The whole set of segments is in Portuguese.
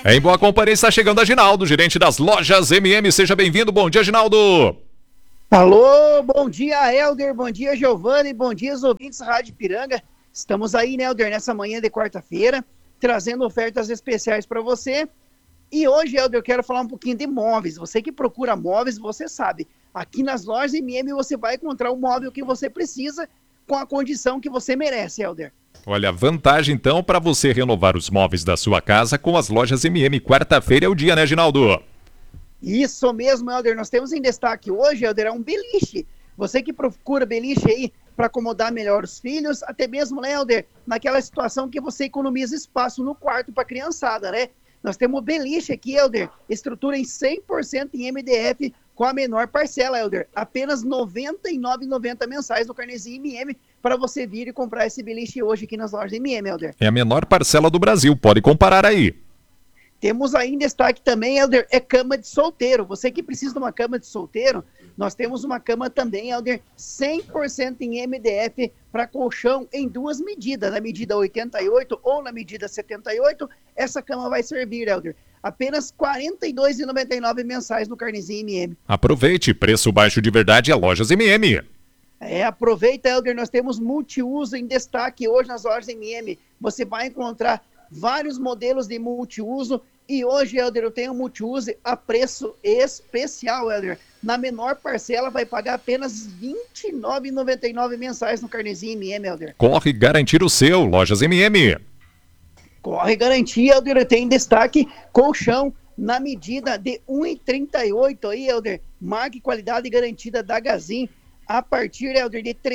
Em boa companhia está chegando a Ginaldo, gerente das lojas MM. Seja bem-vindo. Bom dia, Ginaldo. Alô, bom dia, Helder. Bom dia, Giovanni. Bom dia, os ouvintes da Rádio Piranga. Estamos aí, né, Helder, nessa manhã de quarta-feira, trazendo ofertas especiais para você. E hoje, Helder, eu quero falar um pouquinho de móveis. Você que procura móveis, você sabe. Aqui nas lojas MM você vai encontrar o móvel que você precisa com a condição que você merece, Helder. Olha, vantagem então para você renovar os móveis da sua casa com as lojas MM. Quarta-feira é o dia, né, Ginaldo? Isso mesmo, Helder. Nós temos em destaque hoje, Helder, é um beliche. Você que procura beliche aí para acomodar melhor os filhos, até mesmo, né, Helder, naquela situação que você economiza espaço no quarto para a criançada, né? Nós temos o beliche aqui, Helder, estrutura em 100% em MDF com a menor parcela, Helder. Apenas R$ 99,90 mensais no carnezinho MM para você vir e comprar esse beliche hoje aqui nas lojas MM, Helder. É a menor parcela do Brasil, pode comparar aí. Temos aí em destaque também, Helder, é cama de solteiro. Você que precisa de uma cama de solteiro, nós temos uma cama também, Helder, 100% em MDF para colchão em duas medidas, na medida 88 ou na medida 78, essa cama vai servir, Helder. Apenas R$ 42,99 mensais no carnezinho MM. Aproveite, preço baixo de verdade é Lojas MM. Aproveita, Helder, nós temos multiuso em destaque hoje nas lojas MM. Você vai encontrar vários modelos de multiuso e hoje, Helder, eu tenho multiuso a preço especial, Helder. Na menor parcela vai pagar apenas R$ 29,99 mensais no carnezinho MM, Helder. Corre garantir o seu, Lojas MM. Corre garantia, Helder, tem em destaque colchão na medida de 1,38 aí, Helder. Marca e qualidade garantida da Gazin a partir, Helder, de R$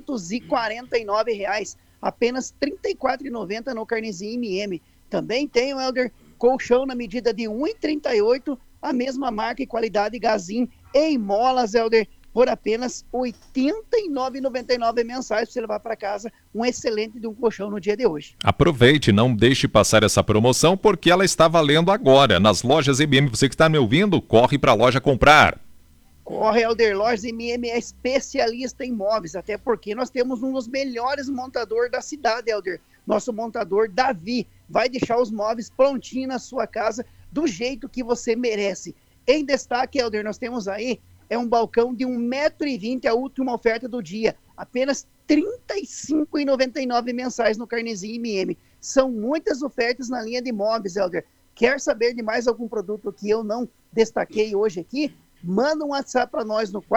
349 reais. Apenas R$ 34,90 no carnezinho MM. Também tem, Helder, colchão na medida de 1,38, a mesma marca e qualidade Gazin em molas, Helder, por apenas R$ 89,99 mensais para você levar para casa um excelente de um colchão no dia de hoje. Aproveite, não deixe passar essa promoção porque ela está valendo agora. Nas lojas MM, você que está me ouvindo, corre para a loja comprar. Corre, Helder, Lojas MM é especialista em móveis, até porque nós temos um dos melhores montadores da cidade, Helder. Nosso montador Davi vai deixar os móveis prontinhos na sua casa do jeito que você merece. Em destaque, Helder, nós temos aí um balcão de 1,20 m, a última oferta do dia. Apenas R$ 35,99 mensais no carnezinho MM. São muitas ofertas na linha de móveis, Helder. Quer saber de mais algum produto que eu não destaquei hoje aqui? Manda um WhatsApp para nós no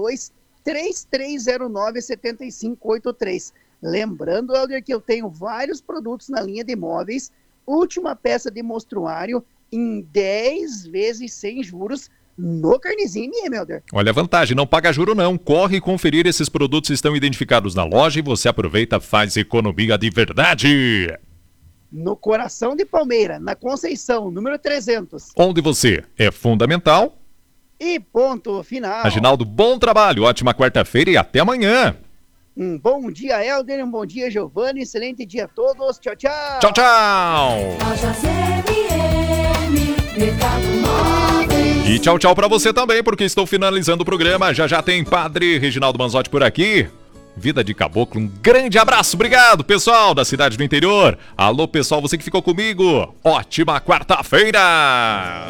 42-3309-7583. Lembrando, Helder, que eu tenho vários produtos na linha de móveis. Última peça de mostruário em 10 vezes sem juros no carnezinho MM, Helder. Olha a vantagem, não paga juro não. Corre conferir, esses produtos estão identificados na loja e você aproveita, faz economia de verdade. No coração de Palmeira, na Conceição, número 300. Onde você é fundamental. E ponto final. Ginaldo, bom trabalho, ótima quarta-feira e até amanhã. Um bom dia, Helder, um bom dia, Giovanni, excelente dia a todos, tchau, tchau. Tchau, tchau. E tchau, tchau pra você também, porque estou finalizando o programa, já tem Padre Reginaldo Manzotti por aqui. Vida de Caboclo, um grande abraço, obrigado pessoal da cidade do interior. Alô pessoal, você que ficou comigo, ótima quarta-feira.